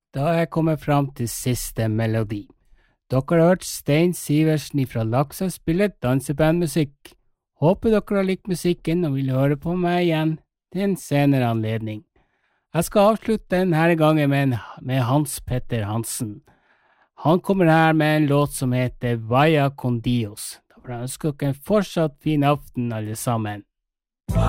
Da er jeg kommet fram til siste melodi. Dere har hørt Stein Sivertsen fra Laksa spille dansebandmusikk. Håper dere har likt musikken og vil høre på meg igjen til en senere anledning. Jeg skal avslutte denne gangen med Hans Petter Hansen. Han kommer her med en låt som heter Vaya con Dios. Da får jeg ønske dere en fortsatt fin aften alle sammen.